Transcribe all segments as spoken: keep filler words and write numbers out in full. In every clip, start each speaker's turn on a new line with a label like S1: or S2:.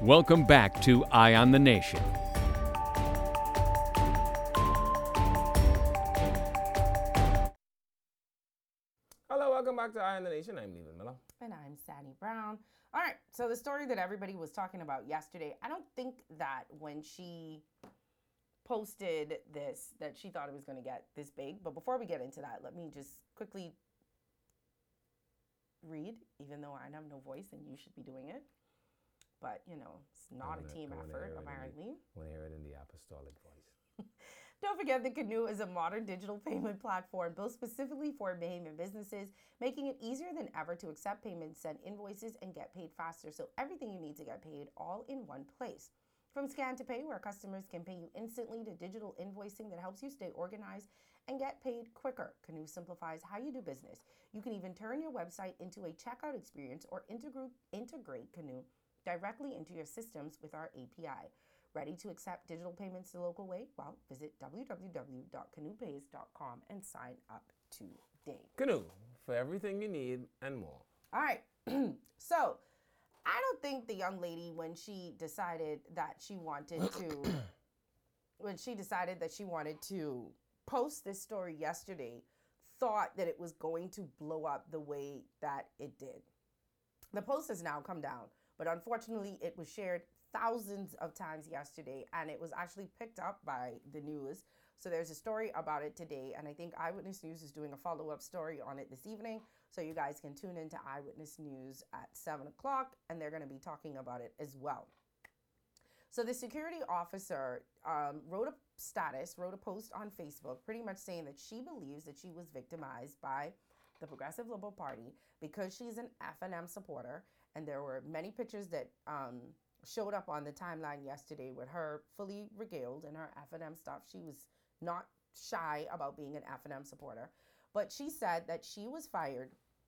S1: Welcome back to Eye on the Nation.
S2: Hello, welcome back to Eye on the Nation. I'm Leland Miller.
S3: And I'm Sandy Brown. All right, so the story that everybody was talking about yesterday, I don't think that when she posted this, that she thought it was going to get this big. But before we get into that, let me just quickly read, even though I have no voice and you should be doing it. But, you know, it's not
S2: wanna,
S3: a team effort, apparently.
S2: I want to hear it in the apostolic voice.
S3: Don't forget that Canoe is a modern digital payment platform built specifically for Bahamian businesses, making it easier than ever to accept payments, send invoices, and get paid faster. So everything you need to get paid all in one place. From Scan to Pay, where customers can pay you instantly, to digital invoicing that helps you stay organized and get paid quicker. Canoe simplifies how you do business. You can even turn your website into a checkout experience or integrate, integrate Canoe directly into your systems with our A P I. Ready to accept digital payments the local way? Well, visit w w w dot canoe pays dot com and sign up today.
S2: Canoe, for everything you need and more.
S3: All right. So, I don't think the young lady, when she decided that she wanted to, when she decided that she wanted to post this story yesterday, thought that it was going to blow up the way that it did. The post has now come down, but unfortunately, it was shared thousands of times yesterday, and it was actually picked up by the news. So there's a story about it today, and I think Eyewitness News is doing a follow-up story on it this evening. So you guys can tune into Eyewitness News at seven o'clock, and they're going to be talking about it as well. So the security officer um, wrote a status, wrote a post on Facebook, pretty much saying that she believes that she was victimized by the Progressive Liberal Party because she's an F and M supporter, and there were many pictures that um, showed up on the timeline yesterday with her fully regaled in her F and M stuff. She was not shy about being an F and M supporter, but she said that she was fired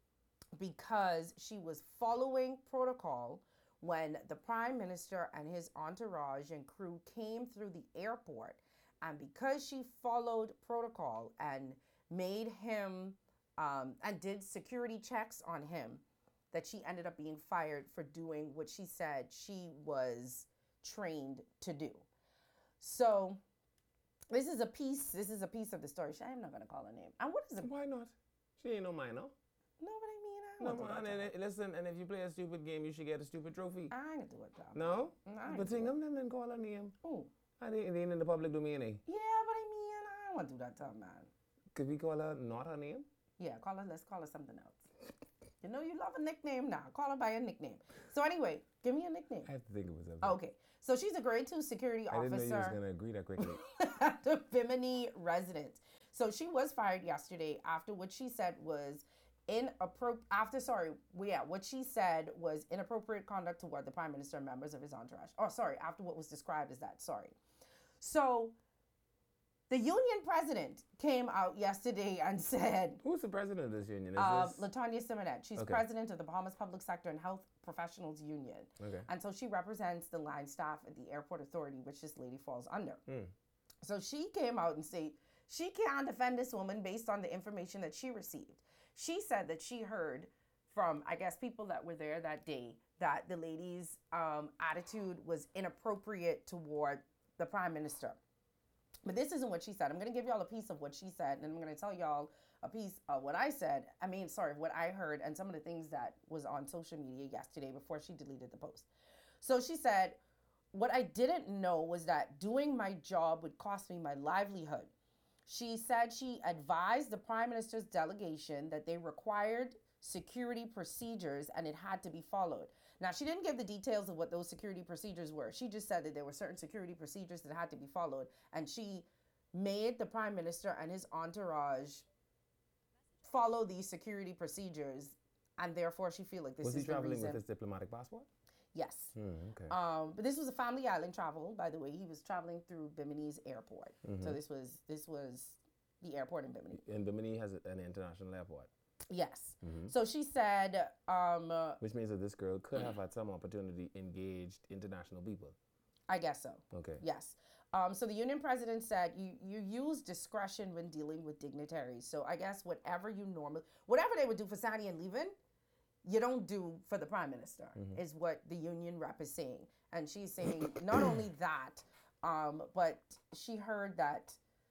S3: because she was following protocol when the Prime Minister and his entourage and crew came through the airport, and because she followed protocol and made him um, and did security checks on him, that she ended up being fired for doing what she said she was trained to do. So this is a piece, this is a piece of the story. I'm not gonna call her name. And what is it?
S2: Why not? She ain't no minor.
S3: No, but I mean, I
S2: No,
S3: don't want
S2: man,
S3: to do
S2: and, and listen, and if you play a stupid game, you should get a stupid trophy.
S3: that. I ain't gonna do it, though.
S2: No?
S3: I ain't
S2: But
S3: do
S2: think
S3: it.
S2: of them and call her name.
S3: Ooh.
S2: I ain't ain't in the public domain, eh?
S3: Yeah, but I mean, I don't want to do that to her, man.
S2: Could we call her not her name?
S3: Yeah, call her, let's call her something else. You know you love a nickname now. Call her by a nickname. So anyway, give me a nickname.
S2: I have to think of something.
S3: Okay. So she's a grade two security
S2: I didn't know you was
S3: officer
S2: going to agree that quickly.
S3: at the Bimini residence. So she was fired yesterday after what she said was inappropriate, after, sorry, yeah, what she said was inappropriate conduct toward the Prime Minister and members of his entourage. Oh, sorry, after what was described as that, sorry. So the union president came out yesterday and said,
S2: Who's the president of this union? Is
S3: uh,
S2: this...
S3: Latonya Simonet. She's
S2: Okay.
S3: president of the Bahamas Public Sector and Health Professionals Union.
S2: Okay.
S3: And so she represents the line staff at the Airport Authority, which this lady falls under.
S2: Mm.
S3: So she came out and said she can't defend this woman based on the information that she received. She said that she heard from, I guess, people that were there that day that the lady's um, attitude was inappropriate toward the Prime Minister. But this isn't what she said. I'm going to give y'all a piece of what she said, and I'm going to tell y'all a piece of what I said. I mean, sorry, what I heard and some of the things that was on social media yesterday before she deleted the post. So she said, what I didn't know was that doing my job would cost me my livelihood. She said she advised the Prime Minister's delegation that they required security procedures and it had to be followed. Now, she didn't give the details of what those security procedures were. She just said that there were certain security procedures that had to be followed, and she made the Prime Minister and his entourage follow these security procedures, and therefore she feel like this
S2: Was
S3: is
S2: he
S3: the
S2: traveling
S3: reason.
S2: with his diplomatic passport?
S3: Yes.
S2: Mm, okay.
S3: Um, but this was a family island travel, by the way. He was traveling through Bimini's airport.
S2: Mm-hmm.
S3: So this was this was the airport in Bimini.
S2: And Bimini has an international airport.
S3: Yes.
S2: Mm-hmm.
S3: So she said, um, uh,
S2: Which means that this girl could have had some opportunity engaged international people.
S3: I guess so.
S2: Okay.
S3: Yes. Um, so the union president said you you use discretion when dealing with dignitaries. So I guess whatever you normally, whatever they would do for Sandy and Levin, you don't do for the prime minister,
S2: Mm-hmm.
S3: is what the union rep is saying. And she's saying not only that, um, but she heard that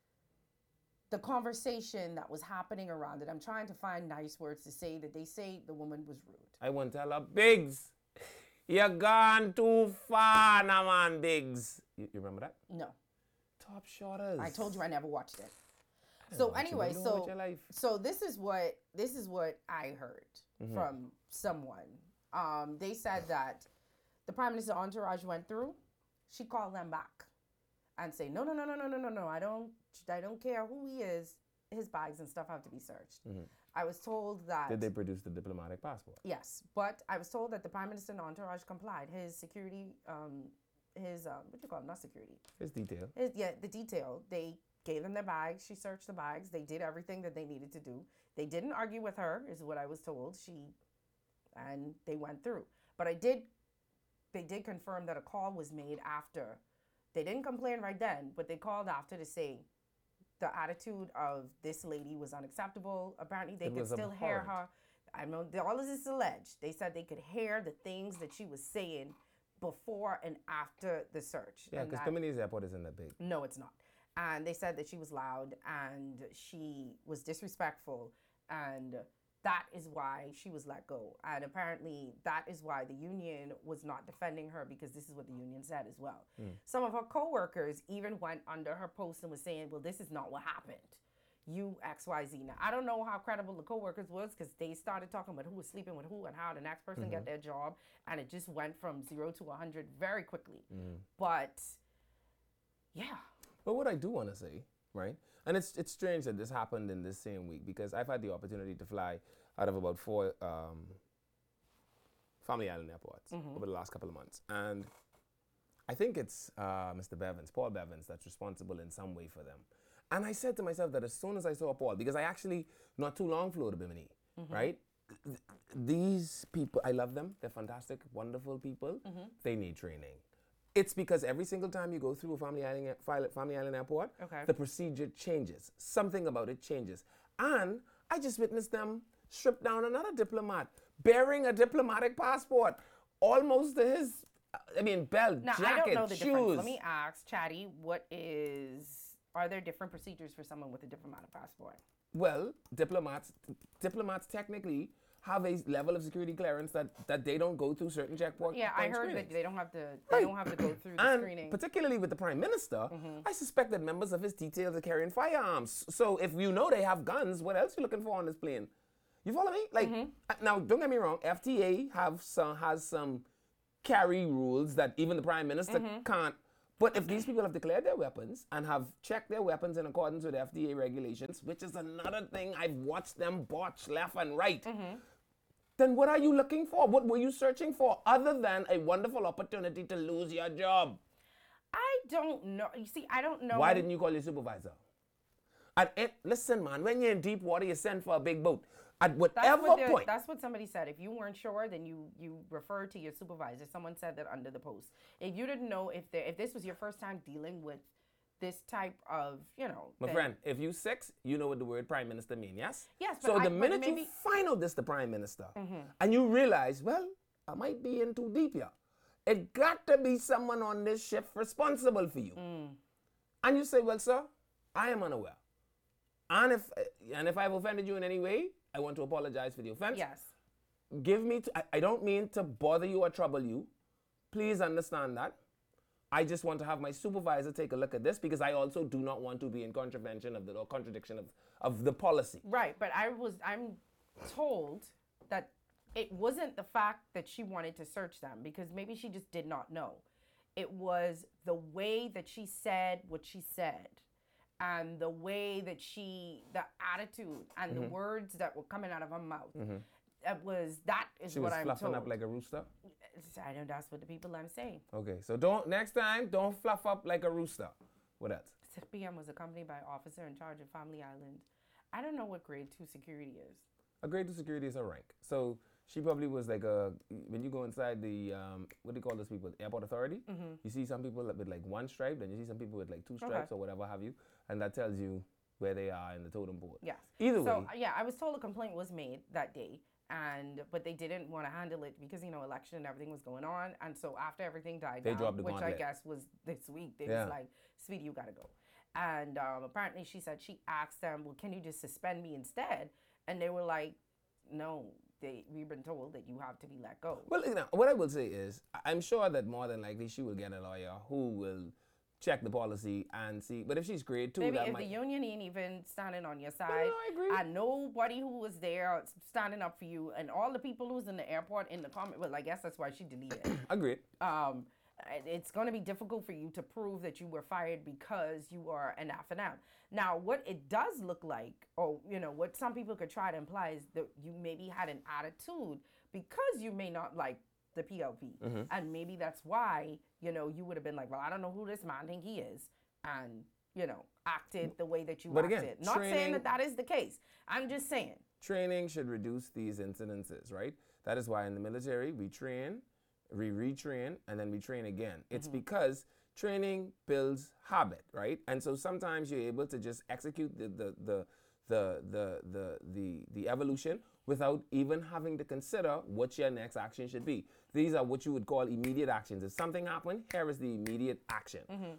S3: the conversation that was happening around it, I'm trying to find nice words to say, that they say the woman was rude.
S2: I want to tell her, Biggs, you're gone too far now, man, Biggs. You, you remember that?
S3: No,
S2: Top Shotters.
S3: I told you I never watched it.
S2: I
S3: So
S2: don't want you
S3: anyway,
S2: to know
S3: so
S2: about your life.
S3: so this is what this is what I heard
S2: Mm-hmm.
S3: from someone. Um, they said that the prime minister entourage went through. She called them back and say, no, no, no, no, no, no, no, no. I don't, I don't care who he is. His bags and stuff have to be searched.
S2: Mm-hmm.
S3: I was told that.
S2: Did they produce the diplomatic passport?
S3: Yes, but I was told that the prime minister and entourage complied. His security, um, his um, what do you call it? Not security.
S2: His detail.
S3: His, yeah, the detail. They gave them their bags. She searched the bags. They did everything that they needed to do. They didn't argue with her, is what I was told. She, and they went through. But I did, they did confirm that a call was made after. They didn't complain right then, but they called after to say the attitude of this lady was unacceptable. Apparently, they
S2: It
S3: could
S2: was
S3: still hear
S2: abhorrent.
S3: her. I know all of this is alleged. They said they could hear the things that she was saying before and after the search.
S2: Yeah,
S3: and
S2: because
S3: that-
S2: Pimline's airport isn't that big.
S3: no, it's not. And they said that she was loud and she was disrespectful, and that is why she was let go. And apparently, that is why the union was not defending her, because this is what the union said as well. Some of her coworkers even went under her post and was saying, well, this is not what happened. You X Y Z. Now, I don't know how credible the coworkers was, because they started talking about who was sleeping with who and how the next person get their job, and it just went from zero to one hundred very quickly. But yeah.
S2: But what I do want to say, right, and it's it's strange that this happened in this same week, because I've had the opportunity to fly out of about four um, Family Island airports over the last couple of months. And I think it's uh, Mister Bevins, Paul Bevins, that's responsible in some way for them. And I said to myself that as soon as I saw Paul, because I actually not too long flew to Bimini, right? Th- These people, I love them. They're fantastic, wonderful people. They need training. It's because every single time you go through a Family Island, air- File- Family Island airport,
S3: Okay.
S2: the procedure changes. Something about it changes. And I just witnessed them strip down another diplomat, bearing a diplomatic passport, almost to his, I mean, belt,
S3: Now,
S2: jacket,
S3: I don't know the
S2: shoes.
S3: difference. Let me ask, Chatty, what is, are there different procedures for someone with a diplomatic passport?
S2: Well, diplomats, diplomats technically have a level of security clearance that, that they don't go through certain checkpoints.
S3: Yeah, I heard that they don't have to, they
S2: Right.
S3: don't have to go through the
S2: And
S3: screening.
S2: particularly with the prime minister, I suspect that members of his details are carrying firearms. So if you know they have guns, what else you looking for on this plane? You follow me? Like uh, now, don't get me wrong. F T A have some has some carry rules that even the prime minister can't. But if these people have declared their weapons and have checked their weapons in accordance with F D A regulations, which is another thing I've watched them botch left and right, then what are you looking for? What were you searching for other than a wonderful opportunity to lose your job?
S3: I don't know. You see, I don't know.
S2: Why didn't you call your supervisor? At it, listen, man, when you're in deep water, you send for a big boat. At
S3: That's
S2: whatever
S3: what, the-
S2: point.
S3: that's what somebody said. If you weren't sure, then you you refer to your supervisor. Someone said that under the post. If you didn't know if there, if this was your first time dealing with this type of, you know,
S2: My
S3: then-
S2: friend, if you six, you know what the word prime minister mean, yes?
S3: Yes, but
S2: So
S3: I-
S2: the
S3: but
S2: minute
S3: maybe-
S2: you find out this the prime minister, and you realize, well, I might be in too deep here. It got to be someone on this ship responsible for you. And you say, well, sir, I am unaware. And if and if I've offended you in any way, I want to apologize for the offense.
S3: Yes.
S2: Give me, t- I, I don't mean to bother you or trouble you. Please understand that. I just want to have my supervisor take a look at this, because I also do not want to be in contravention of the or contradiction of, of the policy.
S3: Right, but I was I'm told that it wasn't the fact that she wanted to search them, because maybe she just did not know. It was the way that she said what she said, and the way that she, the attitude and
S2: Mm-hmm.
S3: the words that were coming out of her mouth. It was that is
S2: She
S3: what
S2: was
S3: I'm
S2: fluffing
S3: told.
S2: up like a rooster.
S3: I know that's what the people I'm saying.
S2: Okay, so don't next time don't fluff up like a rooster. What else?
S3: six p.m. was accompanied by officer in charge of Family Island. I don't know what grade two security is.
S2: A grade two security is a rank. So she probably was like a, when you go inside the, um, what do you call those people? Airport authority? You see some people with like one stripe, then you see some people with like two stripes or whatever have you. And that tells you where they are in the totem pole.
S3: Yes.
S2: Either
S3: So
S2: way.
S3: uh, yeah, I was told a complaint was made that day, And but they didn't want to handle it because you know election and everything was going on, and so after everything died
S2: They
S3: down,
S2: dropped the
S3: which
S2: gauntlet.
S3: I guess was this week, they
S2: Yeah.
S3: was like, "Sweetie, you gotta go." And um, apparently, she said she asked them, "Well, can you just suspend me instead?" And they were like, "No, they we've been told that you have to be let go."
S2: Well, you know, what I will say is, I- I'm sure that more than likely she will get a lawyer who will check the policy and see. But if she's great too,
S3: Maybe
S2: that
S3: if
S2: might.
S3: the union ain't even standing on your
S2: no,
S3: side,
S2: I agree.
S3: and nobody who was there standing up for you, and all the people who's in the airport in the comment, well, I guess that's why she deleted.
S2: Agreed.
S3: um, it's going to be difficult for you to prove that you were fired because you are an F and M. Now, what it does look like, or you know, what some people could try to imply is that you maybe had an attitude because you may not like the P L P,
S2: Mm-hmm.
S3: and maybe that's why you know you would have been like, well, I don't know who this man think he is, and you know, acted the way that you
S2: But again,
S3: acted. Not saying
S2: training-
S3: that that is the case. I'm just saying.
S2: Training should reduce these incidences, right? That is why in the military we train, we retrain, and then we train again. It's because training builds habit, right? And so sometimes you're able to just execute the the the the the the the, the evolution without even having to consider what your next action should be. These are what you would call immediate actions. If something happened, here is the immediate action.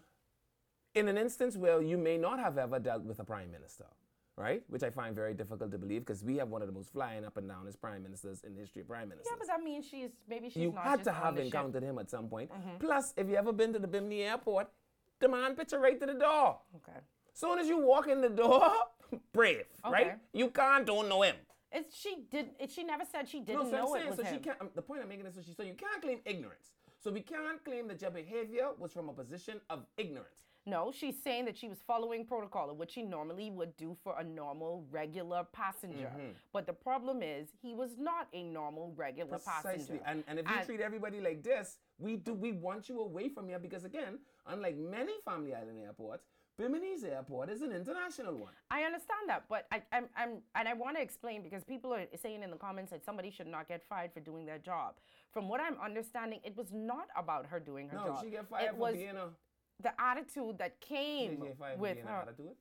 S2: In an instance where you may not have ever dealt with a prime minister, right? Which I find very difficult to believe because we have one of the most flying up and down as prime ministers in the history of prime ministers.
S3: Yeah, but that means she's maybe she's
S2: you
S3: not
S2: had
S3: just
S2: to
S3: on
S2: have
S3: the ship.
S2: encountered him at some point. Plus, if you ever been to the Bimini airport, the man picture right to the door.
S3: Okay.
S2: Soon as you walk in the door, brave, right?
S3: Okay.
S2: You can't don't know him.
S3: It's she did. It, she never said she
S2: No,
S3: didn't
S2: so I'm
S3: know it
S2: saying,
S3: was
S2: so
S3: him.
S2: she can't. um, The point I'm making is, so, she, so you can't claim ignorance. So we can't claim that your behavior was from a position of ignorance.
S3: No, she's saying that she was following protocol of what she normally would do for a normal, regular passenger.
S2: Mm-hmm.
S3: But the problem is, he was not a normal, regular
S2: Precisely.
S3: passenger.
S2: And and if you
S3: And-
S2: treat everybody like this, we do we want you away from here because again, unlike many family island airports, Bimini's airport is an international one.
S3: I understand that, but I, I'm, I'm, and I want to explain because people are saying in the comments that somebody should not get fired for doing their job. From what I'm understanding, it was not about her doing her
S2: No,
S3: job.
S2: she get fired
S3: it
S2: for
S3: was
S2: being a
S3: the attitude that
S2: she
S3: came
S2: get fired for
S3: with
S2: being
S3: her.
S2: an attitude.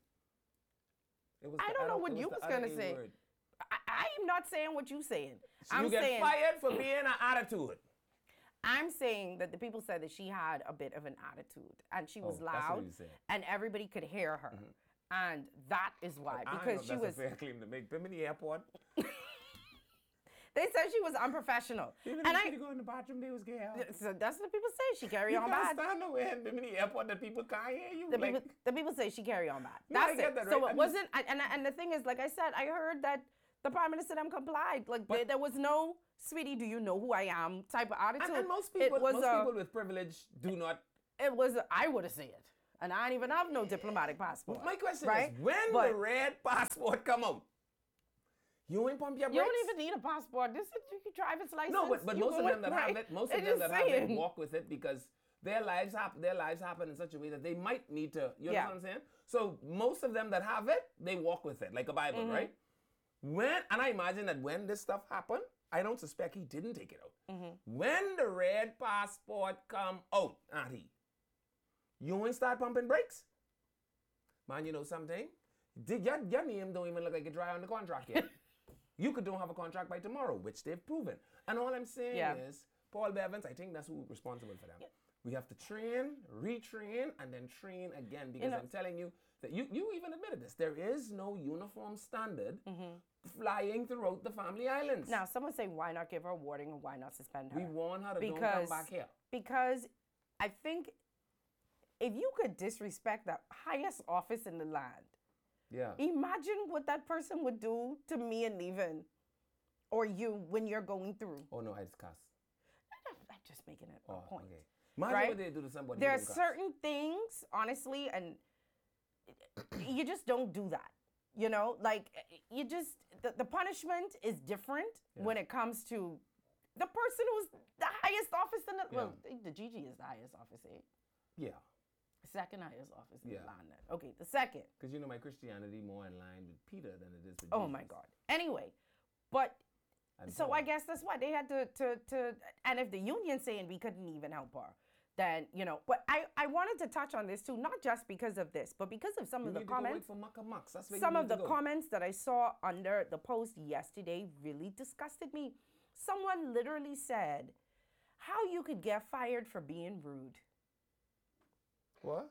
S2: It was
S3: I
S2: the
S3: don't know
S2: atti-
S3: what
S2: it
S3: you
S2: the
S3: was gonna
S2: attitude
S3: say.
S2: word.
S3: I, I'm not saying what you're saying.
S2: So
S3: I'm
S2: you get
S3: saying
S2: fired for being an attitude.
S3: I'm saying that the people said that she had a bit of an attitude and she was
S2: Oh, that's what
S3: loud
S2: you said.
S3: and everybody could hear her. And that is why.
S2: I don't know
S3: Because
S2: if
S3: she
S2: that's
S3: was
S2: a fair claim to make. Bimini airport.
S3: they said she was unprofessional.
S2: Even
S3: and
S2: if
S3: I
S2: she go in the bathroom, they was scared.
S3: so that's what people say. She carry
S2: You
S3: on
S2: can't
S3: bad.
S2: stand nowhere in Bimini airport that people can't hear you.
S3: The
S2: like,
S3: people, the people say she carry on bad.
S2: No, I
S3: That's
S2: get
S3: it.
S2: that,
S3: So
S2: right?
S3: it
S2: I'm
S3: wasn't. I, and and the thing is, like I said, I heard that the prime minister them complied. Like
S2: But-
S3: there, there was no, sweetie, do you know who I am? Type of attitude.
S2: and, and most people,
S3: it was
S2: most
S3: a,
S2: people with privilege do not.
S3: It was. A, I would have said, and I don't even have no diplomatic passport.
S2: My question
S3: right?
S2: is, when
S3: But-
S2: the red passport come out, you ain't pump your
S3: You
S2: brakes.
S3: don't even need a passport. This is your driver's license.
S2: No, but, but
S3: You
S2: most of
S3: going,
S2: them that
S3: right?
S2: have it, most
S3: I'm
S2: of them
S3: just
S2: that have it
S3: saying.
S2: walk with it because their lives happen. Their lives happen in such a way that they might need to. You know
S3: Yeah.
S2: what I'm saying? So most of them that have it, they walk with it like a Bible,
S3: Mm-hmm.
S2: right? When and I imagine that when this stuff happened, I don't suspect he didn't take it out.
S3: Mm-hmm.
S2: When the red passport come out, Auntie, you ain't start pumping brakes. Man, you know something? Did your, your name don't even look like it dry on the contract yet. You could don't have a contract by tomorrow, which they've proven. And all I'm saying
S3: Yeah.
S2: is, Paul Bevins, I think that's who's responsible for them. We have to train, retrain, and then train again because
S3: know-
S2: I'm telling you that you, you even admitted this. There is no uniform standard flying throughout the family islands.
S3: Now, someone say, why not give her a warning and why not suspend her?
S2: we warn her to don't come
S3: because
S2: back here.
S3: because I think if you could disrespect the highest office in the land,
S2: Yeah.
S3: imagine what that person would do to me and Leven, or you when you're going through.
S2: Oh no, I just cuss.
S3: I'm I'm just making it
S2: Oh,
S3: a point.
S2: okay. Imagine
S3: right?
S2: what they do to somebody.
S3: There
S2: who
S3: are
S2: don't cuss.
S3: certain things, honestly, and you just don't do that. You know, like you just the, the punishment is different
S2: Yeah.
S3: when it comes to the person who's the highest office in the well,
S2: Yeah.
S3: the G G is the highest office, eh?
S2: Yeah.
S3: Second highest office in
S2: Yeah.
S3: the land. then. Okay, the second.
S2: Because you know my Christianity more in line with Peter than it is with
S3: Oh
S2: Jesus.
S3: my God. Anyway, but
S2: And
S3: so
S2: Paul.
S3: I guess that's why they had to to to and if the union saying we couldn't even help her, then, you know, but I, I wanted to touch on this too, not just because of this, but because of some
S2: You
S3: of the
S2: need to go wait
S3: comments.
S2: for Maka Max. That's where
S3: Some
S2: you
S3: of
S2: need
S3: the
S2: to go.
S3: comments that I saw under the post yesterday really disgusted me. Someone literally said, how you could get fired for being rude.
S2: What?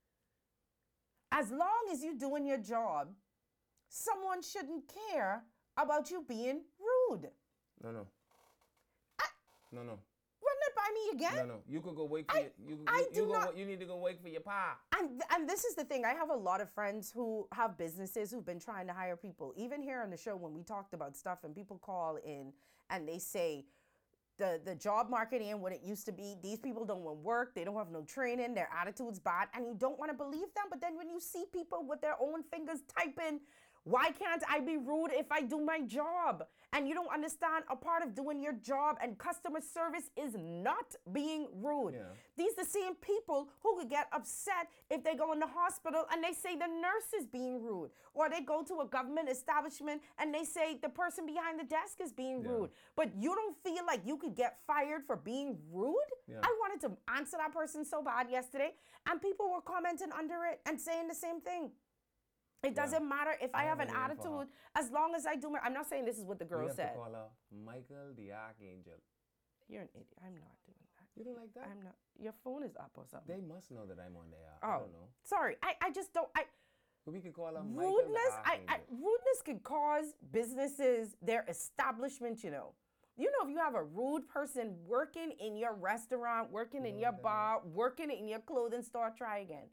S3: As long as you're doing your job, someone shouldn't care about you being rude.
S2: No, no.
S3: I,
S2: No, no.
S3: run that by me again.
S2: No, no. You could go wait for
S3: I-
S2: your, you,
S3: I
S2: you,
S3: do
S2: you, go,
S3: not-
S2: you need to go wait for your pa.
S3: And and this is the thing. I have a lot of friends who have businesses who've been trying to hire people. Even here on the show, when we talked about stuff, and people call in and they say the the job market ain't what it used to be. These people don't want work. They don't have no training. Their attitude's bad, and you don't want to believe them. But then when you see people with their own fingers typing, why can't I be rude if I do my job? And you don't understand a part of doing your job and customer service is not being rude.
S2: Yeah.
S3: These the same people who could get upset if they go in the hospital and they say the nurse is being rude. Or they go to a government establishment and they say the person behind the desk is being
S2: Yeah.
S3: rude. But you don't feel like you could get fired for being rude?
S2: Yeah.
S3: I wanted to answer that person so bad yesterday, and people were commenting under it and saying the same thing. It
S2: Yeah.
S3: doesn't matter if I,
S2: I
S3: have
S2: have
S3: an
S2: a name for her.
S3: attitude, as long as I do my. I'm not saying this is what the girl
S2: we have
S3: said.
S2: to call her Michael the Archangel.
S3: You're an idiot. I'm not doing that.
S2: You don't like that?
S3: I'm not. Your phone is up or something.
S2: They must know that I'm on the air. I
S3: oh,
S2: don't know.
S3: sorry. I, I just don't. I
S2: But we could call her Michael
S3: rudeness.
S2: the
S3: I, I
S2: Archangel.
S3: rudeness could cause businesses, their establishment. You know. You know, if you have a rude person working in your restaurant, working in
S2: know
S3: your
S2: what that
S3: bar, working in your clothing store, try again.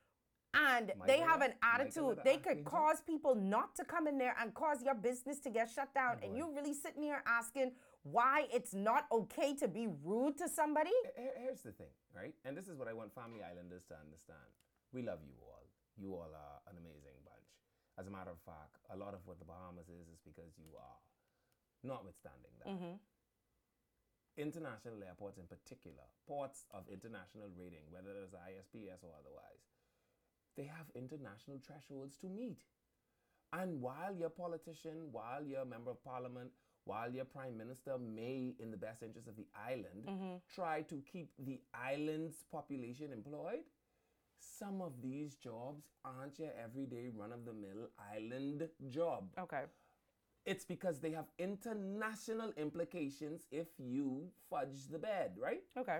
S3: And they
S2: Michael
S3: have
S2: the-
S3: an
S2: Michael
S3: attitude.
S2: the
S3: They could
S2: Archangel?
S3: cause people not to come in there and cause your business to get shut down.
S2: Oh,
S3: and
S2: boy.
S3: you're really sitting here asking why it's not okay to be rude to somebody.
S2: Here- Here's the thing, right? And this is what I want Family Islanders to understand. We love you all. You all are an amazing bunch. As a matter of fact, a lot of what the Bahamas is is because you are. Notwithstanding that.
S3: Mm-hmm.
S2: International airports in particular, ports of international rating, whether it's I S P S or otherwise, they have international thresholds to meet. And while your politician, while your member of parliament, while your prime minister may, in the best interest of the island,
S3: Mm-hmm.
S2: try to keep the island's population employed, some of these jobs aren't your everyday run-of-the-mill island job.
S3: Okay.
S2: It's because they have international implications if you fudge the bed, right?
S3: Okay.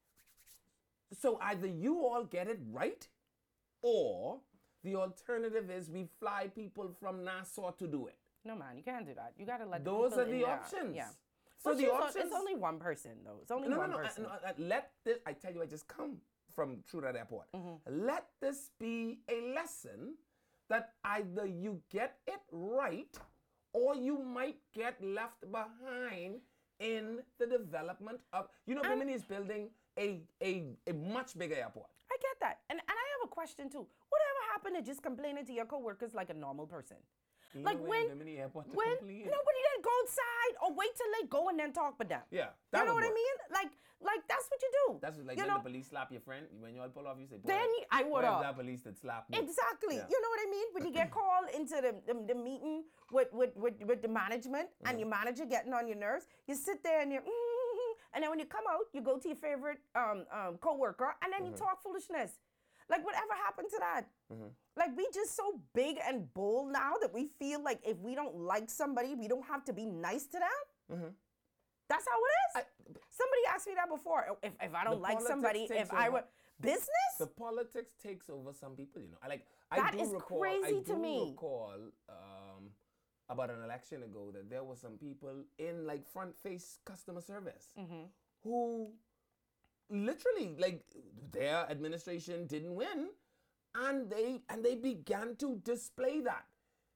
S2: So either you all get it right, or the alternative is we fly people from Nassau to do it.
S3: No, man, you can't do that. You got to let the
S2: Those
S3: people
S2: are
S3: in
S2: the
S3: there.
S2: options.
S3: Yeah.
S2: So
S3: But
S2: the
S3: she's o-
S2: options.
S3: It's only one person, though. It's only
S2: no, no,
S3: one
S2: no,
S3: person.
S2: uh, no, uh, Let this. I tell you, I just come from through that airport.
S3: Mm-hmm.
S2: Let this be a lesson that either you get it right, or you might get left behind in the development of. You know,
S3: And-
S2: Bimini is building a, a a much bigger airport.
S3: I get that. And and I have a question, too. Whatever happened to just complaining to your coworkers like a normal person?
S2: You
S3: Like
S2: know,
S3: when,
S2: Bimini airport to
S3: when
S2: complain.
S3: nobody then go outside or wait till they go and then talk with them.
S2: Yeah,
S3: You
S2: that
S3: know
S2: would
S3: what I
S2: work.
S3: mean? Like, like that's what you do.
S2: That's like
S3: you
S2: when
S3: know,
S2: the police slap your friend. When you all pull off, you say, "Boy,
S3: Then I would
S2: where's
S3: have.
S2: that police that slapped me?"
S3: Exactly.
S2: Yeah.
S3: You know what I mean? When you get called into the, the, the meeting with, with, with, with the management
S2: Mm-hmm.
S3: and your manager getting on your nerves, you sit there and you're, mm-hmm, and then when you come out, you go to your favorite um, um, co-worker and then
S2: Mm-hmm.
S3: you talk foolishness. Like, whatever happened to that?
S2: Mm-hmm.
S3: Like, we just so big and bold now that we feel like if we don't like somebody, we don't have to be nice to them.
S2: Mm-hmm.
S3: That's how it is.
S2: I-
S3: Somebody asked me that before. If, if I don't like
S2: politics
S3: somebody,
S2: takes
S3: if I
S2: over.
S3: were business,
S2: The politics takes over some people, you know. I like.
S3: That
S2: I do
S3: is
S2: recall,
S3: crazy
S2: I
S3: to
S2: do
S3: me.
S2: recall um, about an election ago that there were some people in like front face customer service
S3: Mm-hmm.
S2: who literally like their administration didn't win, and they and they began to display that.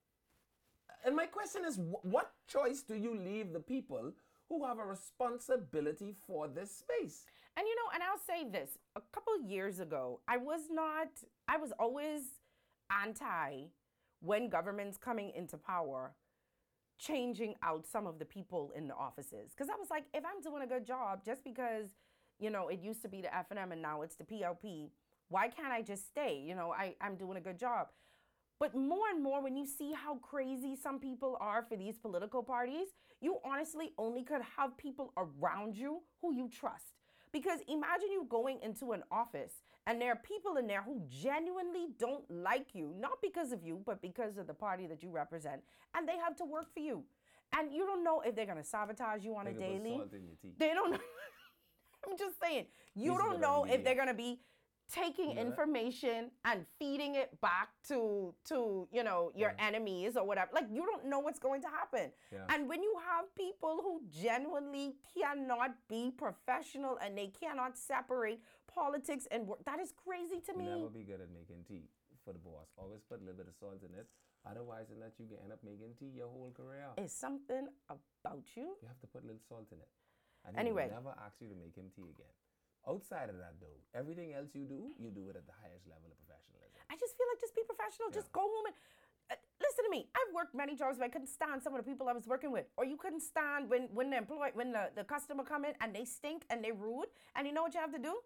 S2: And my question is, wh- what choice do you leave the people who have a responsibility for this space?
S3: And you know, and I'll say this, a couple years ago, I was not, I was always anti when government's coming into power, changing out some of the people in the offices. Because I was like, if I'm doing a good job, just because, you know, it used to be the F and M and now it's the P L P, why can't I just stay? You know, I, I'm doing a good job. But more and more, when you see how crazy some people are for these political parties, you honestly only could have people around you who you trust. Because imagine you going into an office and there are people in there who genuinely don't like you, not because of you, but because of the party that you represent, and they have to work for you. And you don't know if they're going to sabotage you on
S2: They
S3: a
S2: could put
S3: daily.
S2: salt in your tea.
S3: They don't know. I'm just saying, you
S2: These are
S3: don't
S2: the
S3: know if
S2: ingredients.
S3: they're going to be taking
S2: You know that?
S3: information and feeding it back to to you know your
S2: Yeah.
S3: enemies or whatever. Like, you don't know what's going to happen.
S2: Yeah.
S3: And when you have people who genuinely cannot be professional and they cannot separate politics and work, that is crazy to me.
S2: Never be good at making tea for the boss. Always put a little bit of salt in it. Otherwise, in that you can end up making tea your whole career.
S3: Is something about you.
S2: You have to put a little salt in it. And
S3: Anyway.
S2: he will never ask you to make him tea again. Outside of that, though, everything else you do, you do it at the highest level of professionalism.
S3: I just feel like just be professional. Just go home and uh, listen to me. I've worked many jobs where I couldn't stand some of the people I was working with, or you couldn't stand when when the employee when the, the customer come in and they stink and they rude. And you know what you have to do?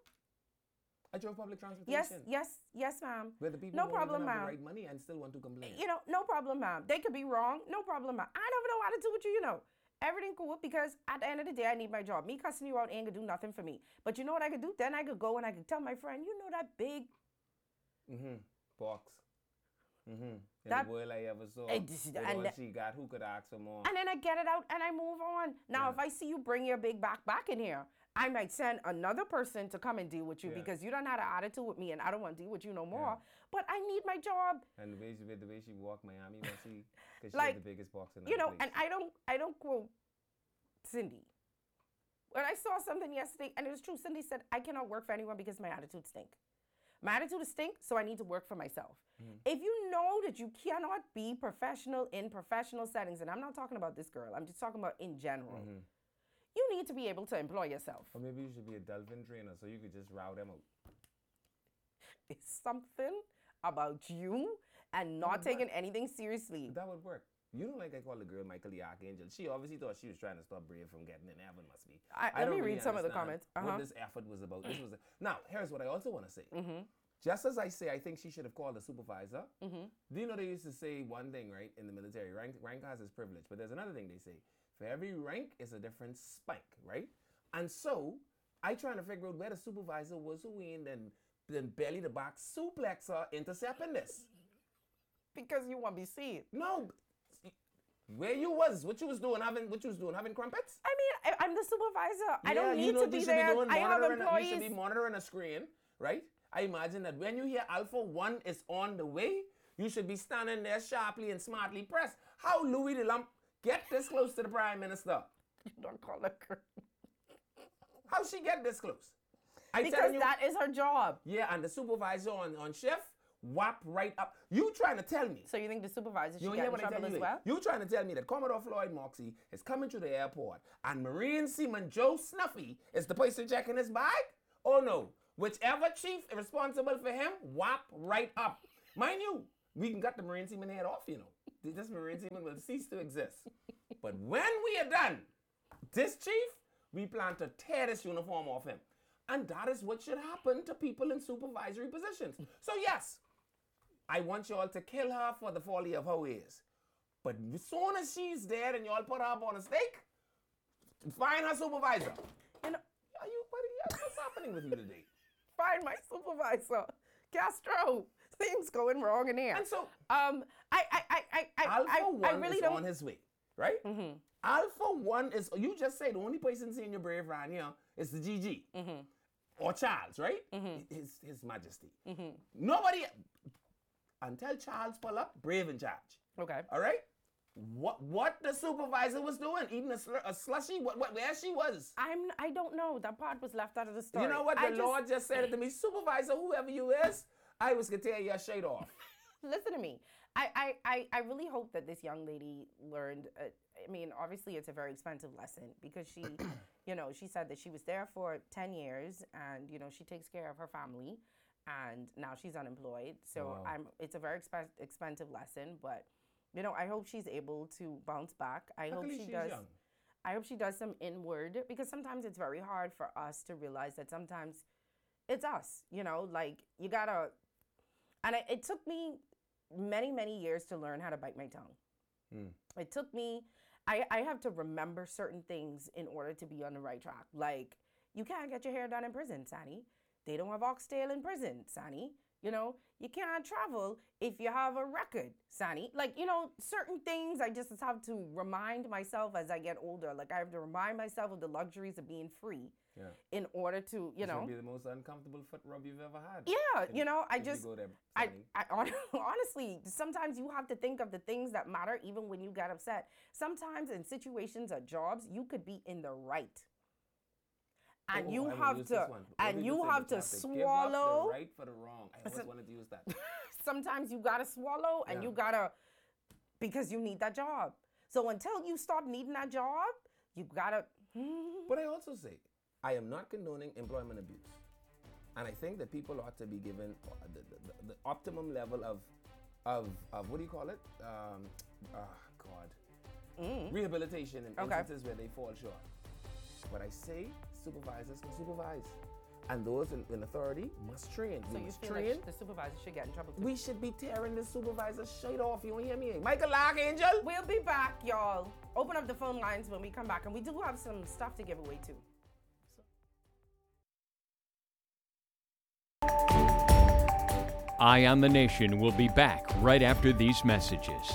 S2: I drove public
S3: Yes,
S2: transportation.
S3: yes, yes, ma'am.
S2: Where the people
S3: No
S2: don't
S3: problem,
S2: even have
S3: ma'am.
S2: the right money and still want to complain.
S3: You know, no problem, ma'am. They could be wrong. No problem, ma'am. I never know how to do with you, you know. Everything cool, because at the end of the day, I need my job. Me cussing you out ain't gonna do nothing for me. But you know what I could do? Then I could go and I could tell my friend, you know that big,
S2: Mm-hmm. Box. Mm-hmm. In
S3: That-
S2: the world I ever saw.
S3: Eh, this is-
S2: With
S3: and
S2: all
S3: that-
S2: she got, who could ask for more?
S3: and then I get it out and I move on. Now,
S2: Yeah.
S3: if I see you bring your big back back in here, I might send another person to come and deal with you
S2: Yeah.
S3: because you don't have an attitude with me and I don't want to deal with you no more.
S2: Yeah.
S3: But I need my job,
S2: And the way she, the way she walked Miami, when she, because she
S3: Like,
S2: had the biggest box in
S3: you
S2: that
S3: know.
S2: place.
S3: And I don't, I don't quote Cindy. When I saw something yesterday, and it was true, Cindy said, "I cannot work for anyone because my attitude stink. My attitude is stink, so I need to work for myself."
S2: Mm-hmm.
S3: If you know that you cannot be professional in professional settings, and I'm not talking about this girl, I'm just talking about in general.
S2: Mm-hmm.
S3: You need to be able to employ yourself.
S2: Or maybe you should be a dolphin trainer so you could just route them out.
S3: It's something about you and not
S2: but-
S3: taking anything seriously.
S2: That would work. You know, like I call the girl Michael the Archangel. She obviously thought she was trying to stop Brave from getting in heaven, must be.
S3: I- let
S2: don't
S3: me
S2: really
S3: read some of the
S2: understand
S3: comments. Uh-huh.
S2: What this effort was about. This was a, now, here's what I also want to say.
S3: Mm-hmm.
S2: Just as I say, I think she should have called a supervisor. Mm-hmm. Do you know they used to say one thing, right, in the military? Rank, rank has its privilege. But there's another thing they say. For every rank is a different spank, right? And so, I trying to figure out where the supervisor was who in and then belly the back suplexer intercepting this.
S3: Because you want to be seen.
S2: No, where you was, what you was doing, having, what you was doing, having crumpets?
S3: I mean, I, I'm the supervisor. I
S2: Yeah,
S3: don't
S2: you
S3: need
S2: know
S3: to
S2: what
S3: be
S2: you should
S3: there.
S2: doing?
S3: I have
S2: Monitoring a-
S3: employees.
S2: You should be monitoring a screen, right? I imagine that when you hear Alpha One is on the way, you should be standing there sharply and smartly pressed. How Louis the Lump get this close to the Prime Minister?
S3: You don't call her girl.
S2: How she get this close? I
S3: Because
S2: telling you,
S3: that is her job.
S2: yeah, and the supervisor on, on shift, whap right up. You trying to tell me?
S3: So you think the supervisor
S2: You
S3: should
S2: hear
S3: get in
S2: what I
S3: trouble
S2: tell
S3: as
S2: you?
S3: well?
S2: You trying to tell me that Commodore Floyd Moxie is coming to the airport and Marine Seaman Joe Snuffy is the person checking his bag? Oh no. Whichever chief is responsible for him, whap right up. Mind you, we can cut the Marine Seaman head off, you know. This Marine Seaman will cease to exist. But when we are done, this chief, we plan to tear this uniform off him. And that is what should happen to people in supervisory positions. So yes, I want y'all to kill her for the folly of her ways. But as soon as she's dead and y'all put her up on a stake, find her supervisor.
S3: You know,
S2: Are you, what are you, what's happening with you today?
S3: find my supervisor. Castro. Things going wrong in here.
S2: And so
S3: Um, I, I, I, I, I,
S2: Alpha
S3: I,
S2: One
S3: I really
S2: is
S3: don't.
S2: on his way, right? Mm-hmm. Alpha One is, you just say the only person seeing your brave around here is the G G. Mm-hmm. Or Charles, right? Mm-hmm. His, His Majesty. Mm-hmm. Nobody, until Charles pull up, Brave in charge.
S3: Okay.
S2: All right? What what the supervisor was doing, eating a, slur, a slushy, what, what, where she was.
S3: I'm. I don't know. That part was left out of the story.
S2: You know what? The
S3: I just-
S2: Lord just said it to me, supervisor, whoever you is, I was going to tear your shirt off.
S3: Listen to me. I, I, I, I really hope that this young lady learned. Uh, I mean, obviously, it's a very expensive lesson because she, you know, she said that she was there for ten years and, you know, she takes care of her family and now she's unemployed. So
S2: Wow.
S3: I'm. It's a very expen- expensive lesson, but, you know, I hope she's able to bounce back. I hope
S2: Luckily,
S3: she
S2: she's
S3: does.
S2: young.
S3: I hope she does some inward because sometimes it's very hard for us to realize that sometimes it's us, you know, like you gotta, and I, it took me many, many years to learn how to bite my tongue.
S2: Mm.
S3: It took me, I, I have to remember certain things in order to be on the right track. Like, You can't get your hair done in prison, Sonny. They don't have oxtail in prison, Sonny. You know, you can't travel if you have a record, Sonny. Like, you know, certain things I just have to remind myself as I get older. Like, I have to remind myself of the luxuries of being free
S2: Yeah.
S3: in order to, you
S2: This
S3: know.
S2: would be the most uncomfortable foot rub you've ever had.
S3: Yeah,
S2: If-
S3: you know, I
S2: if you
S3: just,
S2: go there,
S3: I,
S2: Sonny.
S3: I hon- honestly, sometimes you have to think of the things that matter even when you get upset. Sometimes in situations or jobs, you could be in the right. And
S2: Oh,
S3: you
S2: I will
S3: have
S2: use this
S3: to,
S2: one. When
S3: and
S2: people
S3: you
S2: say
S3: have
S2: that
S3: to
S2: give up
S3: swallow.
S2: the right for the wrong. I always
S3: So-
S2: wanted to use that.
S3: Sometimes you gotta swallow, and
S2: Yeah.
S3: you gotta, because you need that job. So until you stop needing that job, you gotta.
S2: But I also say, I am not condoning employment abuse. And I think that people ought to be given uh, the, the, the optimum level of, of, of, what do you call it? Um, oh, God. Rehabilitation in
S3: Okay.
S2: instances where they fall short. But I say supervisors must supervise. And those in, in authority must train.
S3: So
S2: we
S3: you
S2: must
S3: feel
S2: train.
S3: like the supervisor should get in trouble too?
S2: We should be tearing the supervisor's shit off. You don't hear me? Michael Archangel?
S3: We'll be back, y'all. Open up the phone lines when we come back, and we do have some stuff to give away too.
S1: Eye on the Nation will be back right after these messages.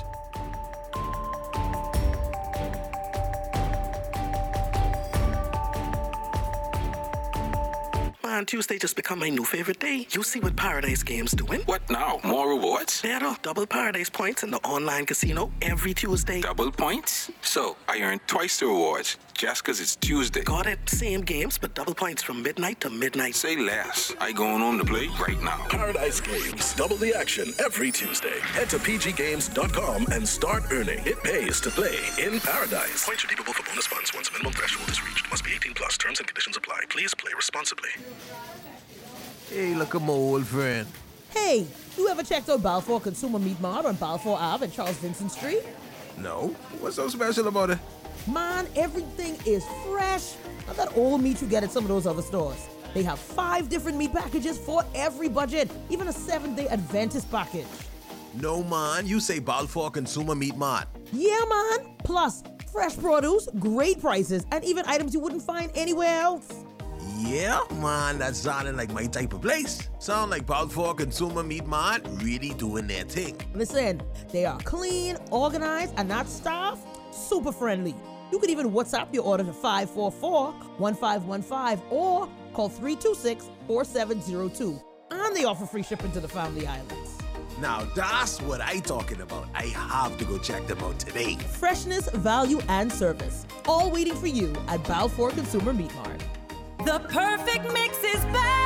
S4: Man, Tuesday just become my new favorite day. You see what Paradise Games doing?
S5: What now? More rewards?
S4: Better. Double Paradise points in the online casino every Tuesday.
S5: Double points? So, I earn twice the rewards just because it's Tuesday.
S4: Got it. Same games, but double points from midnight to midnight.
S5: Say less. I going home to play right now.
S6: Paradise Games. Double the action every Tuesday. Head to p g games dot com and start earning. It pays to play in Paradise. Points redeemable for bonus funds once minimum threshold is reached. Must be eighteen plus. Terms and conditions apply. Please play responsibly.
S7: Hey, look at my old friend.
S8: Hey, you ever checked out Balfour Consumer Meat Mart on Balfour Ave and Charles Vincent Street?
S7: No? What's so special about it?
S8: Man, everything is fresh. Not that old meat you get at some of those other stores. They have five different meat packages for every budget, even a seven-day Adventist package.
S7: No, man. You say Balfour Consumer Meat Mart.
S8: Yeah, man. Plus, fresh produce, great prices, and even items you wouldn't find anywhere else.
S7: Yeah, man. That sounding like my type of place. Sound like Balfour Consumer Meat Mart really doing their thing.
S8: Listen, they are clean, organized, and that staff, super friendly. You could even WhatsApp your order to five four four, one five one five or call three two six, four seven zero two. And they offer free shipping to the Family Islands.
S7: Now, that's what I talking about. I have to go check them out today.
S8: Freshness, value, and service. All waiting for you at Balfour Consumer Meat Mart.
S9: The perfect mix is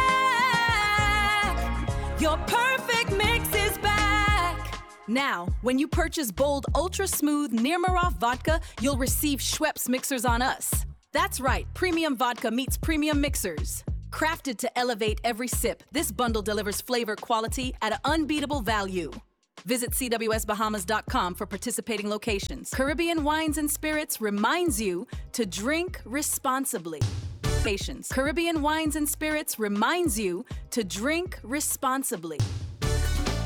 S9: back. Your perfect mix is back. Now, when you purchase Bold Ultra Smooth Nirmarov vodka, you'll receive Schweppes mixers on us. That's right, premium vodka meets premium mixers. Crafted to elevate every sip, this bundle delivers flavor quality at an unbeatable value. Visit c w s bahamas dot com for participating locations. Caribbean Wines and Spirits reminds you to drink responsibly. Caribbean Wines and Spirits reminds you to drink responsibly.